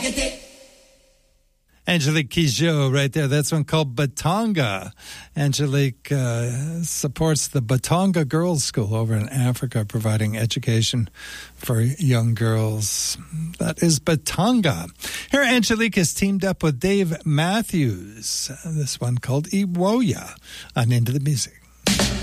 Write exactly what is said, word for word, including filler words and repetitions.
Angelique Kidjo right there. That's one called Batanga. Angelique uh, supports the Batanga Girls School over in Africa, providing education for young girls. That is Batanga. Here, Angelique has teamed up with Dave Matthews. Uh, this one called Iwoya on Into the Music.